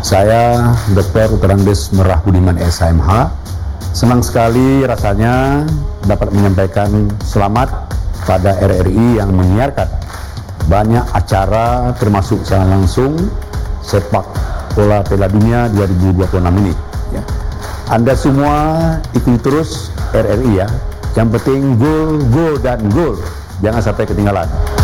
Saya Dr. Uterandes Merah Budiman SHMH. Senang sekali rasanya dapat menyampaikan selamat pada RRI yang menyiarkan banyak acara termasuk secara langsung sepak bola Piala Dunia 2026 ini. Ya. Anda semua ikuti terus RRI ya. Yang penting gol, gol, dan gol. Jangan sampai ketinggalan.